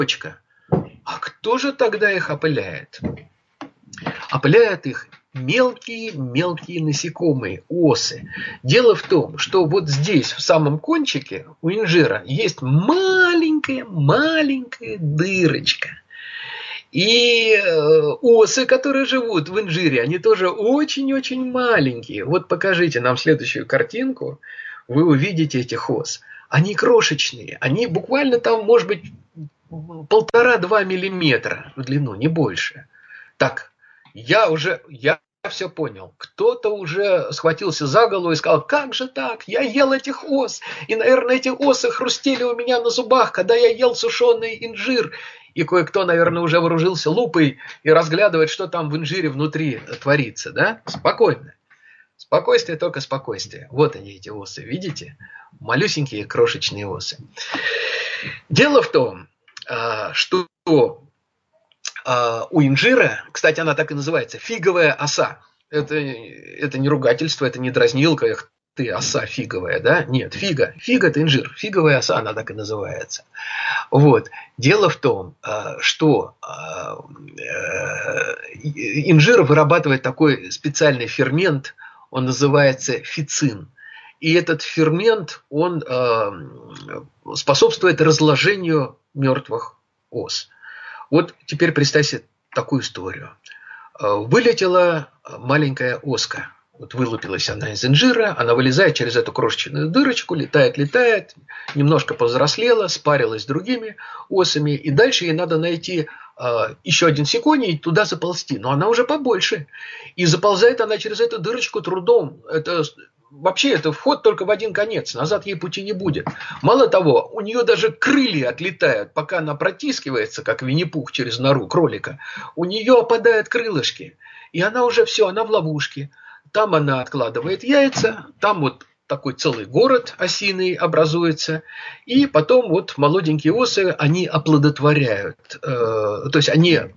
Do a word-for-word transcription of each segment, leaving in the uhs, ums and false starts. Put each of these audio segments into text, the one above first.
цветочка. А кто же тогда их опыляет? Опыляют их мелкие-мелкие насекомые, осы. Дело в том, что вот здесь, в самом кончике у инжира, есть маленькая-маленькая дырочка. И осы, которые живут в инжире, они тоже очень-очень маленькие. Вот покажите нам следующую картинку, вы увидите этих ос. Они крошечные, они буквально там, может быть, полтора-два миллиметра в длину, не больше. Так, я уже, я все понял. Кто-то уже схватился за голову и сказал, как же так, я ел этих ос. И, наверное, эти осы хрустели у меня на зубах, когда я ел сушеный инжир. И кое-кто, наверное, уже вооружился лупой и разглядывает, что там в инжире внутри творится. Да? Спокойно. Спокойствие, только спокойствие. Вот они, эти осы, видите? Малюсенькие крошечные осы. Дело в том, что у инжира, кстати, она так и называется, фиговая оса. Это, это не ругательство, это не дразнилка, эх ты, оса фиговая, да? Нет, фига. Фига – это инжир. Фиговая оса, она так и называется. Вот. Дело в том, что инжир вырабатывает такой специальный фермент, он называется фицин. И этот фермент, он способствует разложению мертвых ос. Вот теперь представьте такую историю. Вылетела маленькая оска. Вот вылупилась она из инжира, она вылезает через эту крошечную дырочку, летает, летает, немножко повзрослела, спарилась с другими осами, и дальше ей надо найти э, еще один сиконий и туда заползти. Но она уже побольше. И заползает она через эту дырочку трудом. Это... Вообще, это вход только в один конец, назад ей пути не будет. Мало того, у нее даже крылья отлетают, пока она протискивается, как Винни-Пух через нору кролика. У нее опадают крылышки, и она уже все, она в ловушке. Там она откладывает яйца, там вот такой целый город осиный образуется, и потом вот молоденькие осы, они оплодотворяют, э, то есть они э,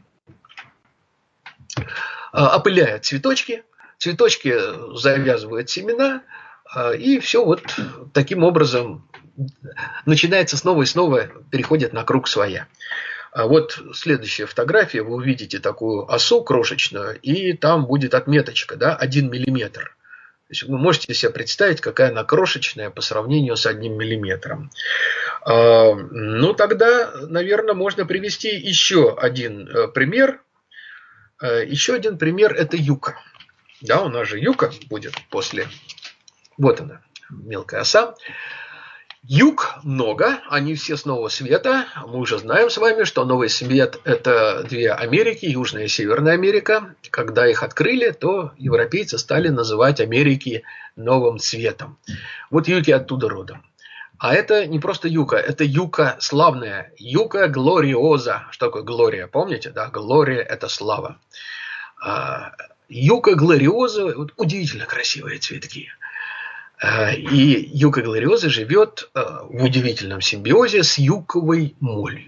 опыляют цветочки, цветочки завязывают семена, и все вот таким образом начинается снова и снова, переходит на круг своя. Вот следующая фотография, вы увидите такую осу крошечную, и там будет отметочка, да, один миллиметр. То есть вы можете себе представить, какая она крошечная по сравнению с одним миллиметром. Ну, тогда, наверное, можно привести еще один пример. Еще один пример – это юка. Да, у нас же юка будет после. Вот она, мелкая оса. Юг много, они все с нового света. Мы уже знаем с вами, что новый свет – это две Америки, Южная и Северная Америка. Когда их открыли, то европейцы стали называть Америки новым светом. Вот юки оттуда родом. А это не просто юка, это юка славная, юка глориоза. Что такое глория, помните? Да, глория – это слава. Юка глориоза, вот удивительно красивые цветки. И юка глориоза живет в удивительном симбиозе с юковой молью.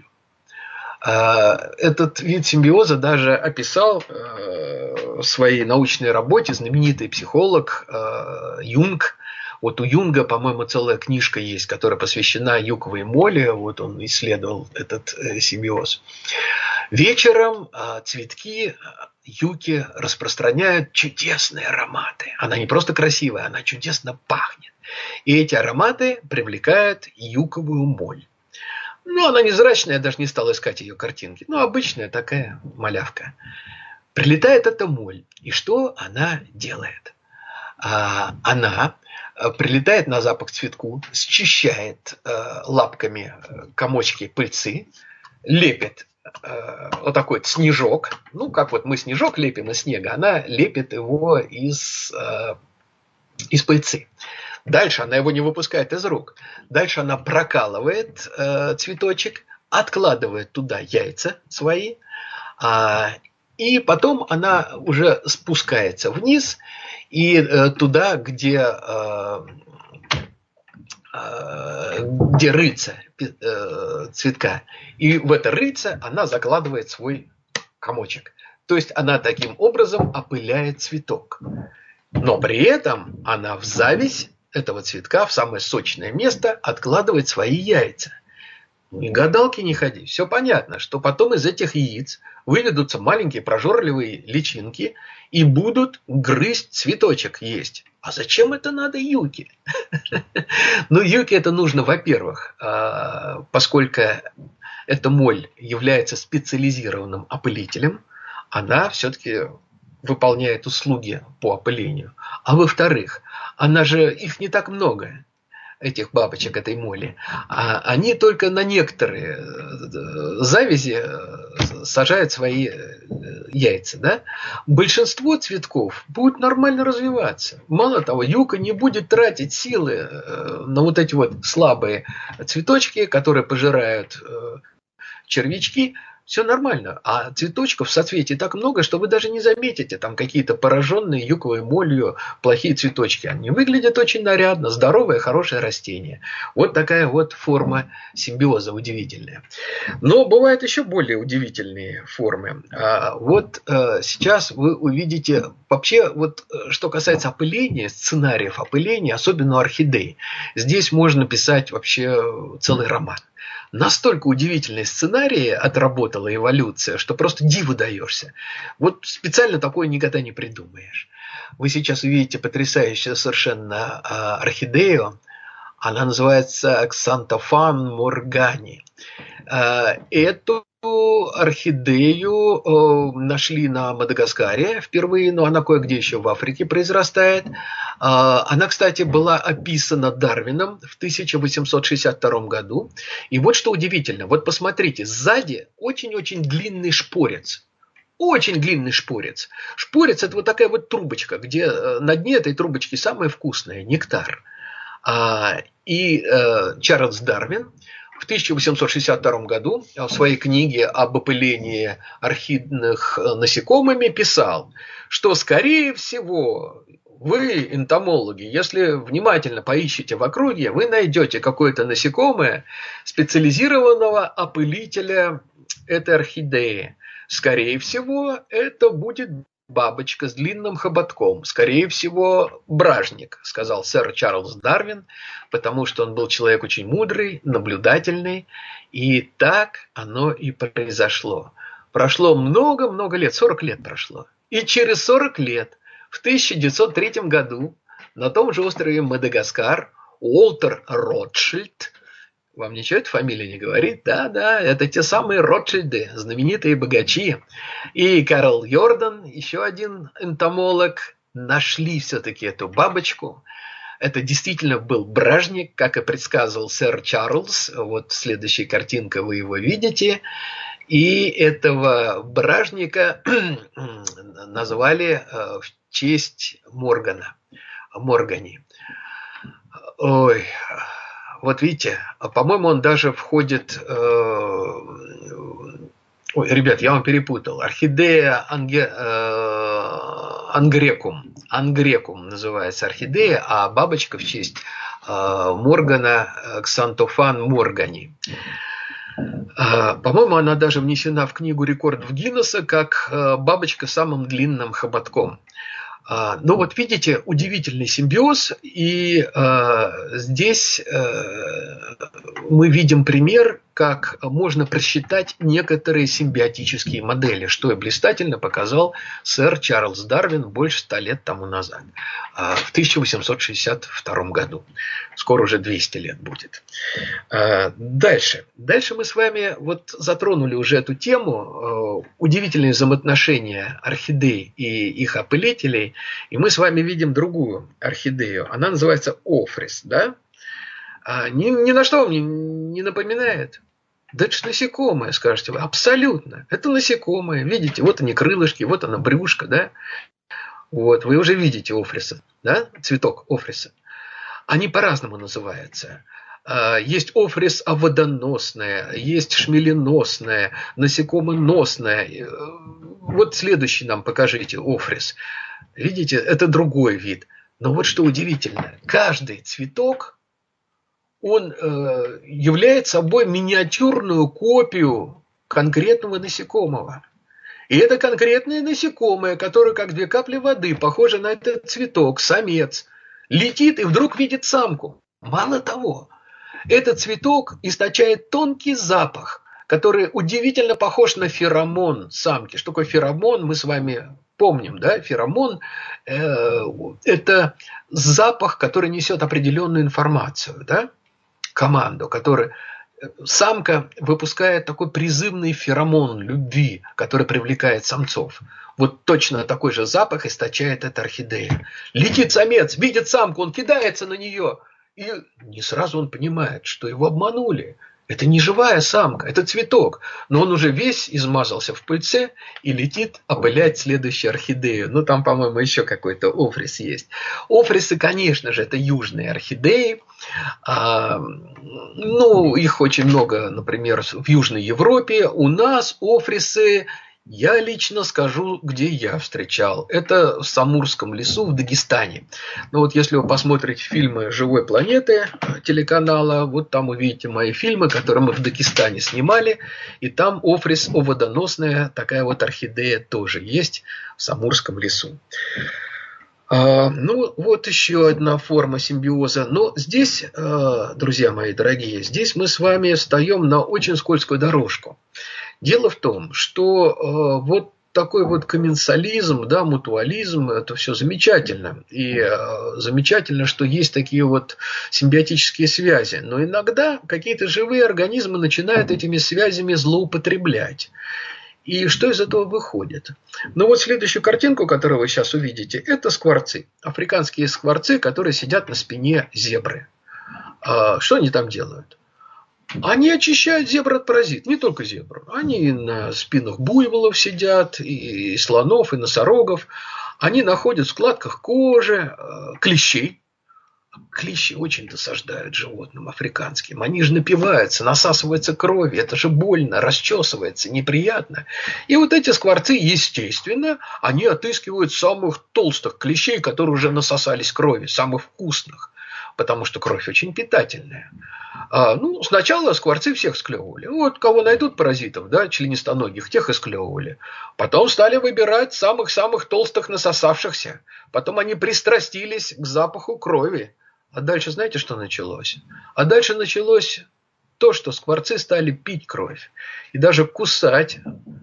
Этот вид симбиоза даже описал в своей научной работе знаменитый психолог Юнг. Вот у Юнга, по-моему, целая книжка есть, которая посвящена юковой молли. Вот он исследовал этот симбиоз. Вечером цветки юки распространяют чудесные ароматы. Она не просто красивая, она чудесно пахнет. И эти ароматы привлекают юковую моль. Ну, она невзрачная, я даже не стал искать ее картинки. Ну, обычная такая малявка. Прилетает эта моль. И что она делает? Она прилетает на запах к цветку, счищает лапками комочки пыльцы, лепит вот такой вот снежок. Ну, как вот мы снежок лепим из снега, она лепит его из, из пыльцы. Дальше она его не выпускает из рук. Дальше она прокалывает э, цветочек, откладывает туда яйца свои, э, и потом она уже спускается вниз и э, туда, где, э, э, где рыльце э, цветка. И в это рыльце она закладывает свой комочек. То есть она таким образом опыляет цветок. Но при этом она в зависть этого цветка в самое сочное место откладывает свои яйца. Ну и гадалки не ходи. Все понятно, что потом из этих яиц выведутся маленькие прожорливые личинки и будут грызть цветочек есть. А зачем это надо юке? Ну, юке это нужно, во-первых, поскольку эта моль является специализированным опылителем, она все-таки выполняет услуги по опылению. А во-вторых, она же, их не так много, этих бабочек, этой моли. А они только на некоторые завязи сажают свои яйца. Да? Большинство цветков будут нормально развиваться. Мало того, юка не будет тратить силы на вот эти вот слабые цветочки, которые пожирают червячки. Все нормально. А цветочков в соцветии так много, что вы даже не заметите там какие-то пораженные юковой молью плохие цветочки. Они выглядят очень нарядно, здоровое, хорошее растение. Вот такая вот форма симбиоза удивительная. Но бывают еще более удивительные формы. Вот сейчас вы увидите, вообще, вот что касается опыления, сценариев опыления, особенно у орхидей, здесь можно писать вообще целый роман. Настолько удивительные сценарии отработала эволюция, что просто диву даешься. Вот специально такое никогда не придумаешь. Вы сейчас увидите потрясающую совершенно орхидею. Она называется Xanthophane morgani. Эту орхидею нашли на Мадагаскаре впервые, но она кое-где еще в Африке произрастает. Она, кстати, была описана Дарвином в тысяча восемьсот шестьдесят втором году. И вот что удивительно, вот посмотрите, сзади очень-очень длинный шпорец. Очень длинный шпорец. Шпорец – это вот такая вот трубочка, где на дне этой трубочки самое вкусное – нектар. И Чарльз Дарвин в тысяча восемьсот шестьдесят втором году в своей книге об опылении орхидных насекомыми писал, что, скорее всего, вы, энтомологи, если внимательно поищете в округе, вы найдете какое-то насекомое, специализированного опылителя этой орхидеи. Скорее всего, это будет бабочка с длинным хоботком. Скорее всего, бражник, сказал сэр Чарльз Дарвин, потому что он был человек очень мудрый, наблюдательный. И так оно и произошло. Прошло много-много лет, сорок лет прошло. И через сорок лет, в тысяча девятьсот третьем году, на том же острове Мадагаскар, Уолтер Ротшильд, вам ничего эта фамилия не говорит? Да, да, это те самые Ротшильды, знаменитые богачи. И Карл Йордан, еще один энтомолог, нашли все-таки эту бабочку. Это действительно был бражник, как и предсказывал сэр Чарльз. Вот следующая картинка, вы его видите. И этого бражника назвали в честь Моргана. Моргани. Ой... Вот видите, по-моему, он даже входит... Э, ой, ребят, я вам перепутал. Орхидея анге, э, ангрекум. Ангрекум называется орхидея, а бабочка в честь э, Моргана Xanthophane morgani. Э, по-моему, она даже внесена в книгу рекордов Гиннесса как э, бабочка с самым длинным хоботком. Ну вот видите, удивительный симбиоз, и э, здесь э, мы видим пример, как можно просчитать некоторые симбиотические модели, что и блистательно показал сэр Чарльз Дарвин больше ста лет тому назад, э, в тысяча восемьсот шестьдесят втором году. Скоро уже двести лет будет. Э, дальше. Дальше мы с вами вот затронули уже эту тему, э, удивительные взаимоотношения орхидей и их опылителей. И мы с вами видим другую орхидею. Она называется офрис. Да? А ни, ни на что вам не, не напоминает. Да это же насекомое, скажете вы. Абсолютно. Это насекомое. Видите, вот они крылышки, вот она брюшко. Да? Вот, вы уже видите офриса. Да? Цветок офриса. Они по-разному называются. Есть офрис оводоносная, есть шмеленосная, насекомоносная. Вот следующий нам покажите офрис. Видите, это другой вид. Но вот что удивительно. Каждый цветок, он э, является собой миниатюрную копию конкретного насекомого. И это конкретное насекомое, которое как две капли воды, похоже на этот цветок, самец, летит и вдруг видит самку. Мало того, Этот цветок источает тонкий запах, который удивительно похож на феромон самки. Что такое феромон, мы с вами помним, да? Феромон э, – это запах, который несет определенную информацию, да? Команду, который… Самка выпускает такой призывный феромон любви, который привлекает самцов. Вот точно такой же запах источает эта орхидея. Летит самец, видит самку, он кидается на нее. И не сразу он понимает, что его обманули. Это не живая самка, это цветок. Но он уже весь измазался в пыльце и летит опылять следующую орхидею. Ну, там, по-моему, еще какой-то офрис есть. Офрисы, конечно же, это южные орхидеи. А, ну, их очень много, например, в Южной Европе. У нас офрисы, я лично скажу, где я встречал. Это в Самурском лесу в Дагестане. Ну вот если вы посмотрите фильмы «Живой планеты» телеканала, вот там увидите мои фильмы, которые мы в Дагестане снимали. И там офрис оводоносная, такая вот орхидея тоже есть в Самурском лесу. А, ну вот еще одна форма симбиоза. Но здесь, друзья мои дорогие, здесь мы с вами встаем на очень скользкую дорожку. Дело в том, что э, вот такой вот комменсализм, да, мутуализм, это все замечательно. И э, замечательно, что есть такие вот симбиотические связи. Но иногда какие-то живые организмы начинают этими связями злоупотреблять. И что из этого выходит? Ну вот следующую картинку, которую вы сейчас увидите, это скворцы. Африканские скворцы, которые сидят на спине зебры. А, что они там делают? Они очищают зебр от паразитов, не только зебр. Они на спинах буйволов сидят, и слонов, и носорогов. Они находят в складках кожи клещей. Клещи очень досаждают животным африканским. Они же напиваются, насасываются кровью. Это же больно, расчесывается, неприятно. И вот эти скворцы, естественно, они отыскивают самых толстых клещей, которые уже насосались крови, самых вкусных. Потому что кровь очень питательная. А, ну, сначала скворцы всех склевывали. Вот кого найдут паразитов, да, членистоногих, тех и склевывали. Потом стали выбирать самых-самых толстых насосавшихся. Потом они пристрастились к запаху крови. А дальше знаете, что началось? А дальше началось то, что скворцы стали пить кровь. И даже кусать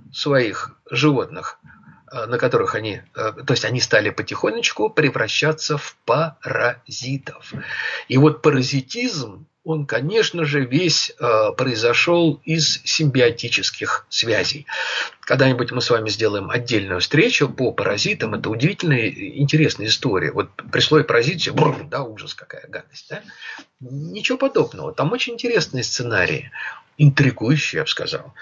своих животных, на которых они, то есть они стали потихонечку превращаться в паразитов. И вот паразитизм, он, конечно же, весь э, произошел из симбиотических связей. Когда-нибудь мы с вами сделаем отдельную встречу по паразитам. Это удивительная, интересная история. Вот при слове паразит, все, бррр, да, ужас, какая гадость. Да? Ничего подобного. Там очень интересные сценарии. Интригующие, я бы сказал.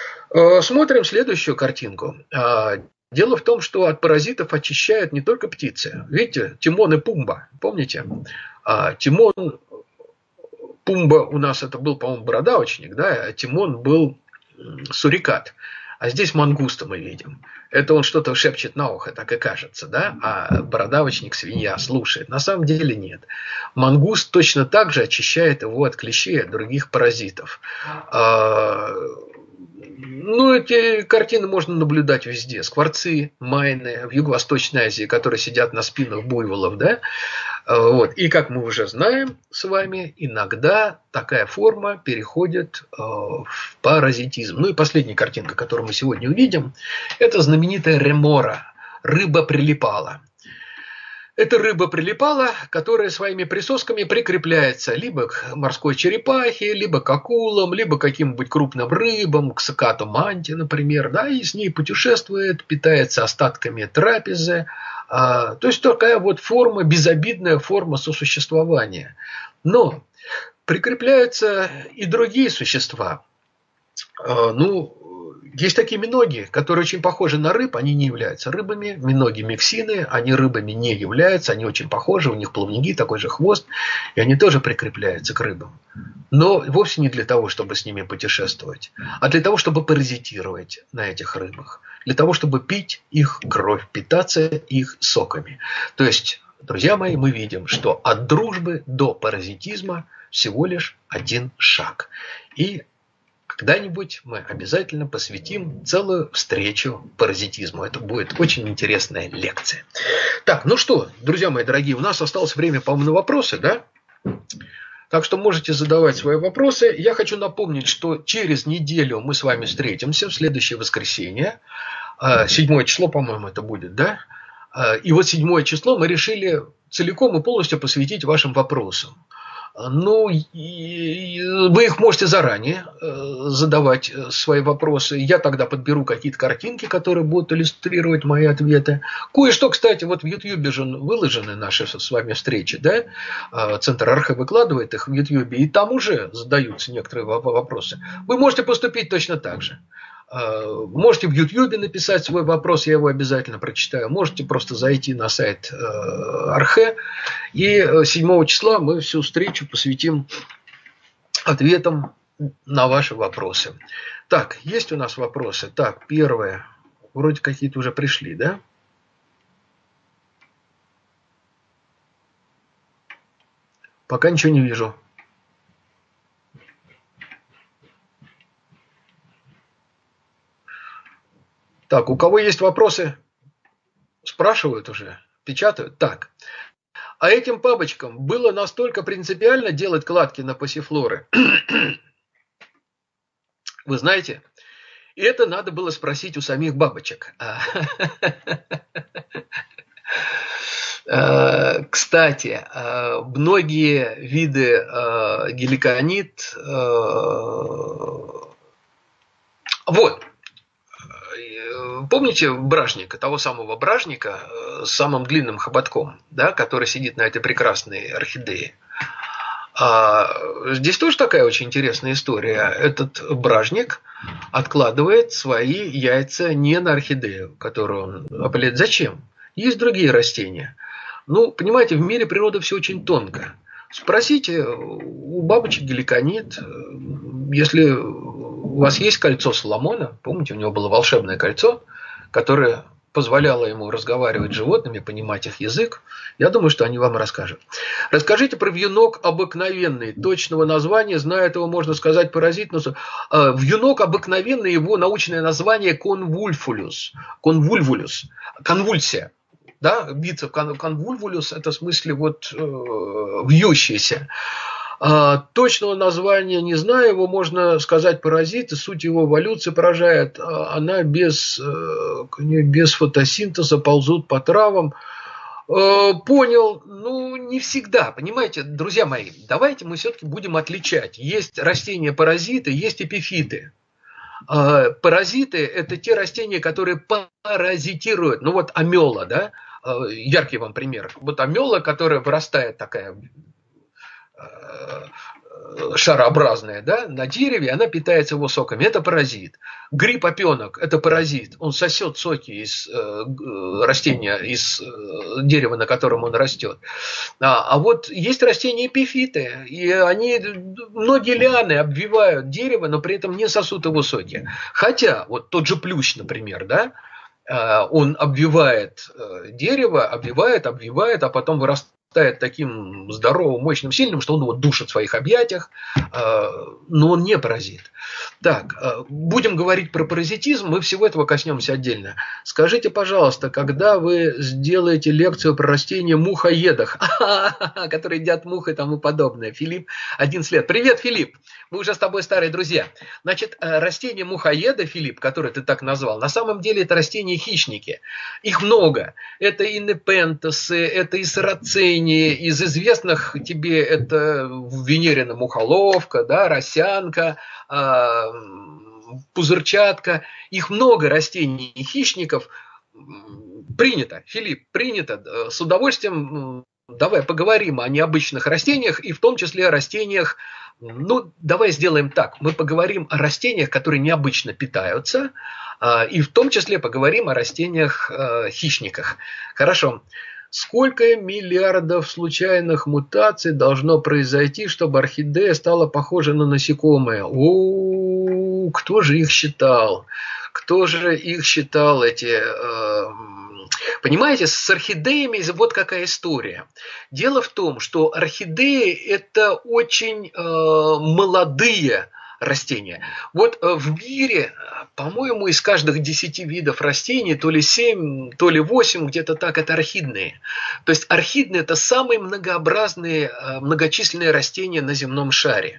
Э, смотрим следующую картинку. Э, Дело в том, что от паразитов очищают не только птицы. Видите, Тимон и Пумба, помните? А, Тимон, Пумба у нас это был, по-моему, бородавочник, да, а Тимон был сурикат. А здесь мангуста мы видим. Это он что-то шепчет на ухо, так и кажется, да? А бородавочник, свинья, слушает. На самом деле нет. Мангуст точно так же очищает его от клещей, от других паразитов. А, Ну, эти картины можно наблюдать везде. Скворцы, майны в Юго-Восточной Азии, которые сидят на спинах буйволов, да? Вот. И, как мы уже знаем с вами, иногда такая форма переходит в паразитизм. Ну и последняя картинка, которую мы сегодня увидим, это знаменитая ремора, рыба прилипала. Это рыба прилипала, которая своими присосками прикрепляется либо к морской черепахе, либо к акулам, либо к каким-нибудь крупным рыбам, к сакату манте, например, да, и с ней путешествует, питается остатками трапезы. А, то есть такая вот форма, безобидная форма сосуществования. Но прикрепляются и другие существа. А, ну, есть такие миноги, которые очень похожи на рыб, они не являются рыбами. Миноги мексины, они рыбами не являются, они очень похожи, у них плавники, такой же хвост, и они тоже прикрепляются к рыбам. Но вовсе не для того, чтобы с ними путешествовать, а для того, чтобы паразитировать на этих рыбах, для того, чтобы пить их кровь, питаться их соками. То есть, друзья мои, мы видим, что от дружбы до паразитизма всего лишь один шаг. И когда-нибудь мы обязательно посвятим целую встречу паразитизму. Это будет очень интересная лекция. Так, ну что, друзья мои дорогие, у нас осталось время, по-моему, на вопросы, да? Так что можете задавать свои вопросы. Я хочу напомнить, что через неделю мы с вами встретимся в следующее воскресенье. Седьмое число, по-моему, это будет, да? И вот седьмое число мы решили целиком и полностью посвятить вашим вопросам. Ну, вы их можете заранее задавать, свои вопросы. Я тогда подберу какие-то картинки, которые будут иллюстрировать мои ответы. Кое-что, кстати, вот в Ютьюбе же выложены наши с вами встречи, да? Центр Архэ выкладывает их в Ютьюбе, и там уже задаются некоторые вопросы. Вы можете поступить точно так же. Можете в Ютьюбе написать свой вопрос, я его обязательно прочитаю. Можете просто зайти на сайт Архэ. И седьмого числа мы всю встречу посвятим ответам на ваши вопросы. Так, есть у нас вопросы. Так, первое. Вроде какие-то уже пришли, да? Пока ничего не вижу. Так, у кого есть вопросы? Спрашивают уже, печатают. Так, а этим бабочкам было настолько принципиально делать кладки на пассифлоры? Вы знаете, это надо было спросить у самих бабочек. Кстати, многие виды геликонид... Вот. Помните бражника, того самого бражника с самым длинным хоботком, да, который сидит на этой прекрасной орхидее? А здесь тоже такая очень интересная история. Этот бражник откладывает свои яйца не на орхидею, которую он опыляет. Зачем? Есть другие растения. Ну, понимаете, в мире природы все очень тонко. Спросите у бабочек геликонид, если у вас есть кольцо Соломона, помните, у него было волшебное кольцо, которое позволяло ему разговаривать с животными, понимать их язык, я думаю, что они вам расскажут. Расскажите про вьюнок обыкновенный. Точного названия, знает его, можно сказать, паразит. Но... Вьюнок обыкновенный, его научное название конвульфулюс. Конвульвулюс. Конвульсия. Да, бицеп конвульвулюс, это в смысле вот э, вьющийся. А, точного названия не знаю, его можно сказать паразит, и суть его эволюции поражает. Она без, э, без фотосинтеза ползут по травам. Э, понял, ну не всегда, понимаете, друзья мои, давайте мы все-таки будем отличать. Есть растения-паразиты, есть эпифиты. Паразиты – это те растения, которые паразитируют. Ну вот амела, да, яркий вам пример. Вот амела, которая вырастает такая шарообразная, да, на дереве, она питается его соками. Это паразит. Гриб-опенок – это паразит. Он сосет соки из э, растения, из э, дерева, на котором он растет. А, а вот есть растения эпифиты, и они, многие лианы обвивают дерево, но при этом не сосут его соки. Хотя, вот тот же плющ, например, да, э, он обвивает э, дерево, обвивает, обвивает, а потом вырастает таким здоровым, мощным, сильным, что он его душит в своих объятиях, но он не паразит. Так, будем говорить про паразитизм, мы всего этого коснемся отдельно. Скажите, пожалуйста, когда вы сделаете лекцию про растения мухоедах, которые едят мух и тому подобное? Филипп, одиннадцать лет. Привет, Филипп, мы уже с тобой старые друзья. Значит, растения мухоеда, Филипп, которые ты так назвал, на самом деле это растения-хищники. Их много. Это и непентосы, это и сарацини. Из известных тебе это венерина мухоловка, да, росянка, э, пузырчатка. Их много растений и хищников. Принято, Филипп, принято. С удовольствием давай поговорим о необычных растениях и в том числе о растениях. Ну, давай сделаем так. Мы поговорим о растениях, которые необычно питаются, э, и в том числе поговорим о растениях-хищниках. Э, Хорошо. Сколько миллиардов случайных мутаций должно произойти, чтобы орхидея стала похожа на насекомое? О, кто же их считал? Кто же их считал, эти... Э, понимаете, с орхидеями вот какая история. Дело в том, что орхидеи – это очень э, молодые растения. Вот в мире, по-моему, из каждых десяти видов растений то ли семь, то ли восемь, где-то так, это орхидные. То есть орхидные – это самые многообразные, многочисленные растения на земном шаре.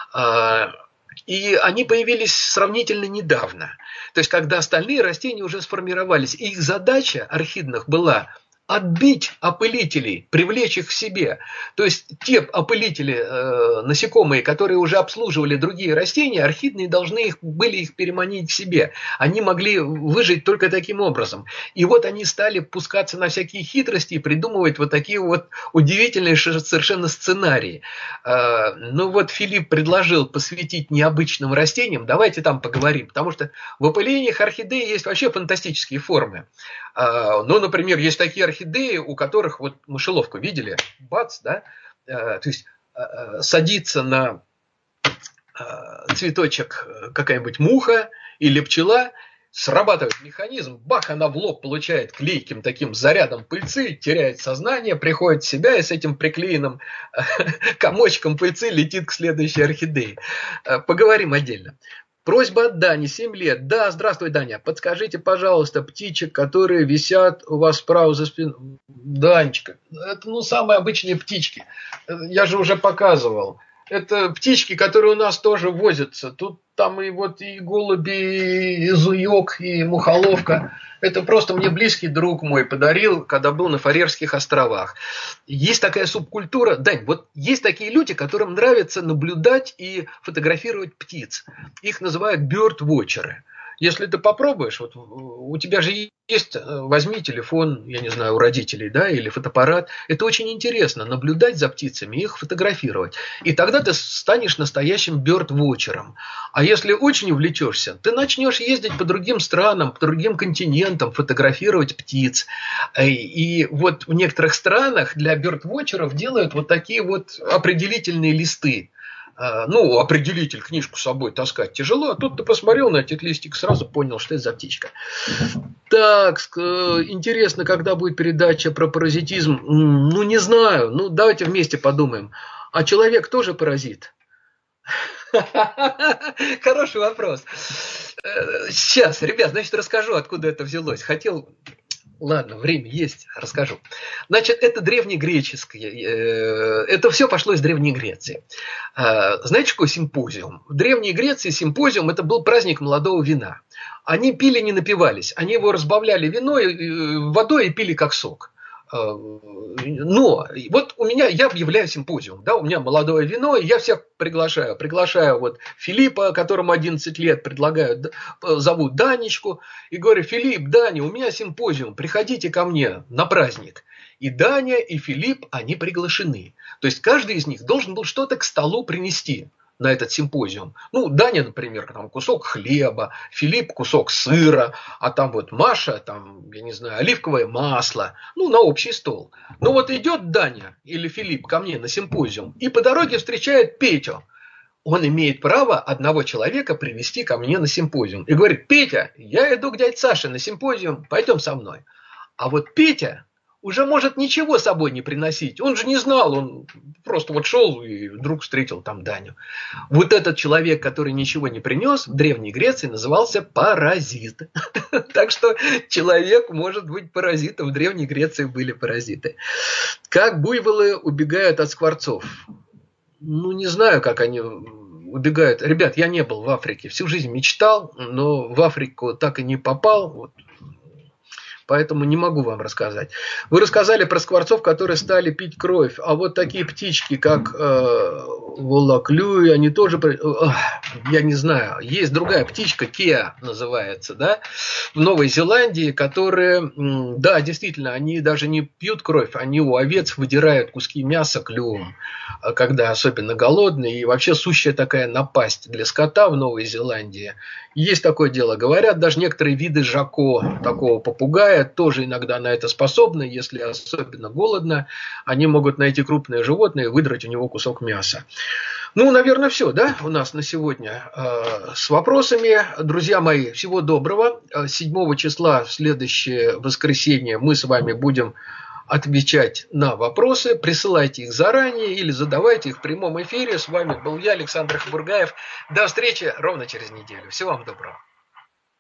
И они появились сравнительно недавно. То есть, когда остальные растения уже сформировались. Их задача орхидных была отбить опылителей, привлечь их к себе. То есть, те опылители, э, насекомые, которые уже обслуживали другие растения, орхидные должны их, были их переманить к себе. Они могли выжить только таким образом. И вот они стали пускаться на всякие хитрости и придумывать вот такие вот удивительные совершенно сценарии. Э, ну вот Филипп предложил посвятить необычным растениям. Давайте там поговорим. Потому что в опылениях орхидеи есть вообще фантастические формы. Э, ну, например, есть такие орхидеи, орхидеи, у которых, вот мышеловку видели, бац, да, э, то есть э, садится на э, цветочек какая-нибудь муха или пчела, срабатывает механизм, бах, она в лоб получает клейким таким зарядом пыльцы, теряет сознание, приходит в себя и с этим приклеенным э, комочком пыльцы летит к следующей орхидее. Э, поговорим отдельно. Просьба от Дани, семь лет. Да, здравствуй, Даня. Подскажите, пожалуйста, птичек, которые висят у вас справа за спиной. Данечка, это ну самые обычные птички. Я же уже показывал. Это птички, которые у нас тоже возятся. Тут там и вот и голуби, и зуёк, и мухоловка. Это просто мне близкий друг мой подарил, когда был на Фарерских островах. Есть такая субкультура. Дань, вот есть такие люди, которым нравится наблюдать и фотографировать птиц. Их называют бёрд-вотчеры. Если ты попробуешь, вот у тебя же есть, возьми телефон, я не знаю, у родителей, да, или фотоаппарат. Это очень интересно, наблюдать за птицами, их фотографировать. И тогда ты станешь настоящим бёрд-вотчером. А если очень увлечешься, ты начнешь ездить по другим странам, по другим континентам, фотографировать птиц. И вот в некоторых странах для бёрд-вотчеров делают вот такие вот определительные листы. Ну, определитель, книжку с собой таскать тяжело, а тут ты посмотрел на этот листик, сразу понял, что это за птичка. Так, интересно, когда будет передача про паразитизм? Ну, не знаю, ну, давайте вместе подумаем. А человек тоже паразит? Хороший вопрос. Сейчас, ребят, значит, расскажу, откуда это взялось. Хотел... Ладно, время есть, расскажу. Значит, это древнегреческое, это все пошло из Древней Греции. Знаете, какой симпозиум? В Древней Греции симпозиум – это был праздник молодого вина. Они пили, не напивались. Они его разбавляли виной, водой и пили как сок. Но вот у меня, я объявляю симпозиум, да, у меня молодое вино, и я всех приглашаю. Приглашаю вот Филиппа, которому одиннадцать лет, предлагаю, зовут Данечку, и говорю: Филипп, Даня, у меня симпозиум, приходите ко мне на праздник. И Даня, и Филипп, они приглашены. То есть каждый из них должен был что-то к столу принести на этот симпозиум. Ну, Даня, например, там кусок хлеба, Филипп кусок сыра, а там вот Маша, там, я не знаю, оливковое масло, ну, на общий стол. Но вот идет Даня или Филипп ко мне на симпозиум и по дороге встречает Петю. Он имеет право одного человека привести ко мне на симпозиум. И говорит: Петя, я иду к дяде Саше на симпозиум, пойдем со мной. А вот Петя уже может ничего с собой не приносить. Он же не знал, он просто вот шел и вдруг встретил там Даню. Вот этот человек, который ничего не принес, в Древней Греции назывался паразит. Так что человек может быть паразитом. В Древней Греции были паразиты. Как буйволы убегают от скворцов? Ну, не знаю, как они убегают. Ребят, я не был в Африке. Всю жизнь мечтал, но в Африку так и не попал. Вот. Поэтому не могу вам рассказать. Вы рассказали про скворцов, которые стали пить кровь. А вот такие птички, как э, волоклюи, они тоже... Э, я не знаю. Есть другая птичка, кеа называется, да, в Новой Зеландии, которые, да, действительно, они даже не пьют кровь, они у овец выдирают куски мяса клювом, когда особенно голодные. И вообще сущая такая напасть для скота в Новой Зеландии. Есть такое дело. Говорят, даже некоторые виды жако, такого попугая, тоже иногда на это способны. Если особенно голодно, они могут найти крупное животное и выдрать у него кусок мяса. Ну, наверное, все, да, у нас на сегодня э, с вопросами. Друзья мои, всего доброго. седьмого числа, в следующее воскресенье, мы с вами будем отвечать на вопросы. Присылайте их заранее или задавайте их в прямом эфире. С вами был я, Александр Хабургаев. До встречи ровно через неделю. Всего вам доброго.